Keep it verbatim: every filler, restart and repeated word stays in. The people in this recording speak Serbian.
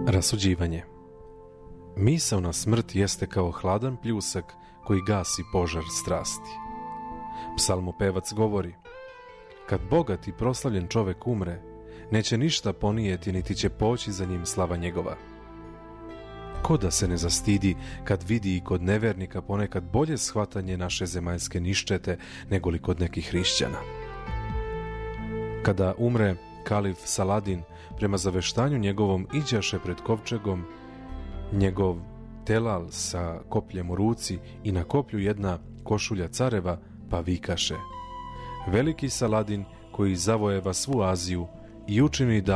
Rasuđivanje. Misaona smrt jeste kao hladan pljusak koji gasi požar strasti. Psalmopevac govori: kad bogat i proslavljen čovek umre, neće ništa ponijeti, niti će poći za njim slava njegova. Ko da se ne zastidi kad vidi i kod nevernika ponekad bolje shvatanje naše zemaljske ništete nego li kod nekih hrišćana. Kada umre kalif Saladin, prema zaveštanju njegovom iđaše pred kovčegom njegov telal sa kopljem u ruci i na koplju jedna košulja careva, pa vikaše: veliki Saladin koji zavojeva svu Aziju i učini da